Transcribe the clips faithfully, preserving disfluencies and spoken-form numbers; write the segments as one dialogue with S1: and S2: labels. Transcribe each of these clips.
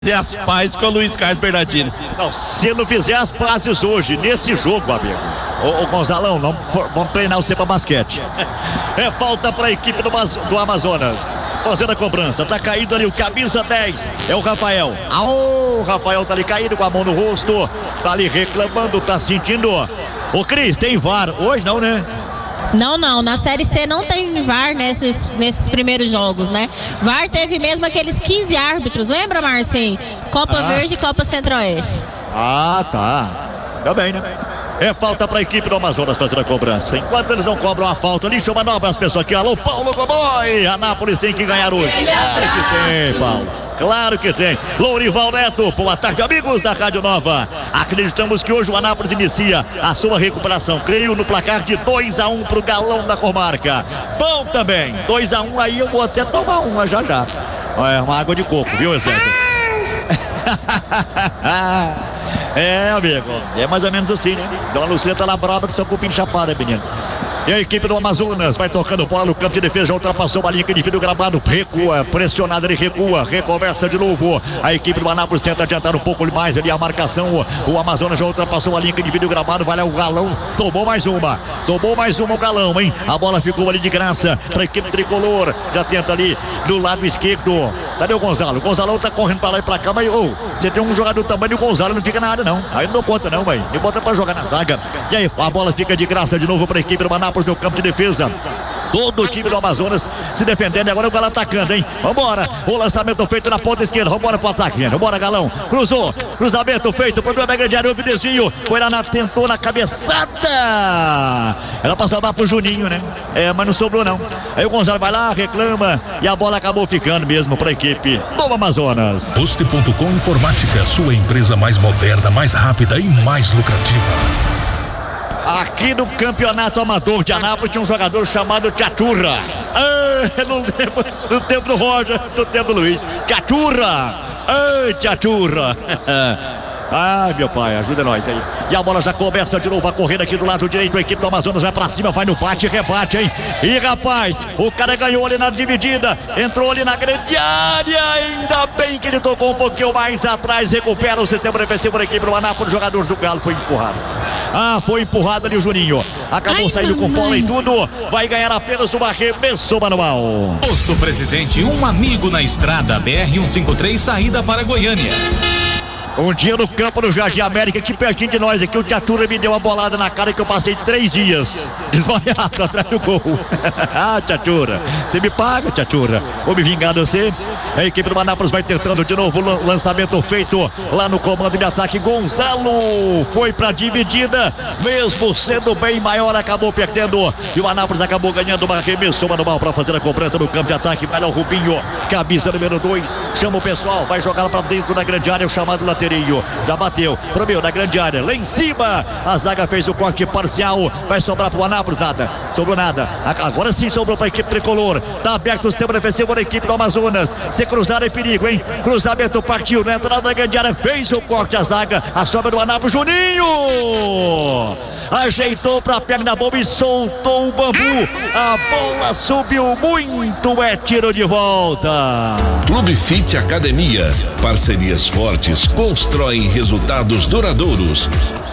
S1: fazer as pazes com o Luiz Carlos Bernardino.
S2: Não, se não fizer as pazes hoje, nesse jogo, amigo. Ô, ô Gonzalão, não, for, vamos treinar você pra basquete. É falta pra equipe do, do Amazonas. Fazendo a cobrança, tá caído ali o camisa dez, é o Rafael. Aô, o Rafael tá ali caído com a mão no rosto, tá ali reclamando, tá sentindo. Ô Cris, tem V A R? Hoje não, né?
S3: Não, não, na Série C não tem V A R nesses, nesses primeiros jogos, né? V A R teve mesmo aqueles quinze árbitros, lembra, Marcinho? Copa ah. Verde e Copa Centro-Oeste.
S2: Ah, tá. Tá bem, né? É falta para a equipe do Amazonas fazer a cobrança. Enquanto eles não cobram a falta ali, chama nova as pessoas aqui. Alô, Paulo Godoy! Anápolis tem que ganhar hoje. Claro que tem, Paulo. Claro que tem. Lourival Neto, boa tarde, amigos da Rádio Nova. Acreditamos que hoje o Anápolis inicia a sua recuperação. Creio no placar de dois a um pro Galão da Comarca. Bom também. dois a um aí eu vou até tomar uma já já. É uma água de coco, viu, Ezequiel? É, amigo, é mais ou menos assim, né? Dona Lucina tá lá brava com seu cupim chapado, menino. E a equipe do Amazonas vai tocando bola no campo de defesa, já ultrapassou uma linha que divide o gramado, recua, pressionado, ele recua, reconversa de novo. A equipe do Anápolis tenta adiantar um pouco mais ali a marcação. O Amazonas já ultrapassou a linha que divide o gramado, vai lá o Galão, tomou mais uma, tomou mais uma o Galão, hein? A bola ficou ali de graça para a equipe tricolor, já tenta ali do lado esquerdo. Cadê o Gonzalo? O Gonzalão tá correndo pra lá e pra cá, mas ô, você tem um jogador do tamanho do Gonzalo, não fica na área não. Aí não dou conta não, velho. Me bota pra jogar na zaga. E aí, a bola fica de graça de novo pra equipe do Anápolis no campo de defesa. Todo o time do Amazonas se defendendo. E agora o Galo atacando, hein? Vambora. O lançamento feito na ponta esquerda. Vambora pro ataque, vambora, Galão. Cruzou. Cruzamento feito. Problema da grande área. Houve desvio. Foi lá na, tentou na cabeçada. Ela passou lá pro Juninho, né? É, mas não sobrou, não. Aí o Gonzalo vai lá, reclama. E a bola acabou ficando mesmo pra equipe do Amazonas.
S4: Poste ponto com Informática. Sua empresa mais moderna, mais rápida e mais lucrativa.
S2: Aqui no campeonato amador de Anápolis tinha um jogador chamado Tchaturra. Ah, no, tempo, no tempo do Roger, no tempo do Luiz. Tchaturra! Ai, Tchaturra! Ai, meu pai, ajuda nós aí. E a bola já começa de novo a correr aqui do lado direito. A equipe do Amazonas vai pra cima, vai no bate e rebate, hein? E rapaz, o cara ganhou ali na dividida, entrou ali na grande área. Ainda bem que ele tocou um pouquinho mais atrás. Recupera o sistema defensivo da equipe do Anápolis. Jogadores do Galo foi empurrado. Ah, foi empurrado ali o Juninho. Acabou Ai, saindo com bola e tudo. Vai ganhar apenas uma arremesso manual.
S5: Posto Presidente, um amigo na estrada. B R cento e cinquenta e três, saída para Goiânia.
S2: Um dia no campo do Jardim América, aqui pertinho de nós, aqui o Tchaturra me deu uma bolada na cara que eu passei três dias desmaiado atrás do gol. Ah, Tchaturra, você me paga, Tchaturra. Vou me vingar de você. A equipe do Anápolis vai tentando de novo o lançamento feito lá no comando de ataque. Gonzalo foi pra dividida, mesmo sendo bem maior, acabou perdendo. E o Anápolis acabou ganhando uma arremesso manual para fazer a cobrança no campo de ataque. Vai lá o Rubinho, camisa número dois, chama o pessoal, vai jogar para dentro da grande área, o chamado lateral. Já bateu pro meio da grande área, lá em cima a zaga fez o corte parcial, vai sobrar pro Anápolis, nada, sobrou nada, agora sim sobrou pra equipe tricolor, tá aberto o sistema defensivo da equipe do Amazonas, se cruzar é perigo, hein, cruzamento partiu, na entrada da grande área, fez o corte a zaga, a sobra do Anápolis, Juninho ajeitou pra perna bomba e soltou o bambu, a bola subiu muito, é tiro de volta.
S4: Clube Fit Academia, parcerias fortes constroem resultados duradouros.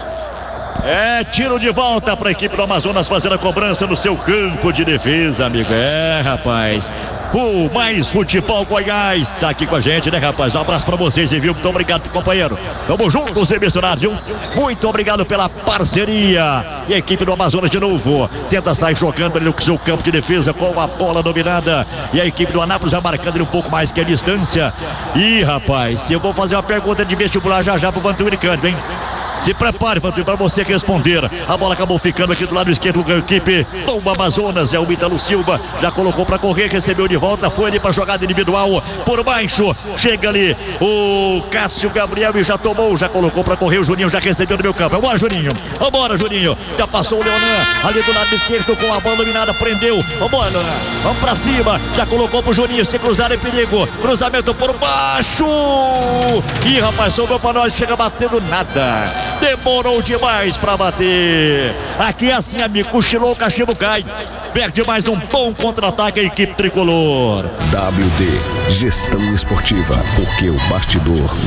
S2: É tiro de volta para a equipe do Amazonas fazendo a cobrança no seu campo de defesa, amigo. É, rapaz. O Mais Futebol Goiás tá aqui com a gente, né, rapaz? Um abraço para vocês, viu? Muito obrigado, companheiro. Tamo juntos, emissionários, viu? Muito obrigado pela parceria. E a equipe do Amazonas de novo tenta sair jogando ali no seu campo de defesa com a bola dominada. E a equipe do Anápolis já marcando ali um pouco mais que a distância. E, rapaz, eu vou fazer uma pergunta de vestibular já já pro Vantuíri Cândido, hein? Se prepare para você responder. A bola acabou ficando aqui do lado esquerdo da equipe do Amazonas. É o Ítalo Silva. Já colocou para correr, recebeu de volta. Foi ali para jogada individual por baixo. Chega ali o Cássio Gabriel e já tomou. Já colocou para correr. O Juninho já recebeu no meu campo. Vambora, Juninho. Vambora, Juninho. Já passou o Leonan ali do lado esquerdo com a bola dominada. Prendeu. Vambora, Leonan. Vamos para cima. Já colocou pro Juninho. Se cruzar é perigo. Cruzamento por baixo. Ih, rapaz, sobrou para nós. Chega batendo nada. Demorou demais pra bater. Aqui é assim, amigo. Cochilou, o cachimbo cai. perde mais um bom contra-ataque a equipe tricolor.
S6: W D, Gestão Esportiva, porque o bastidor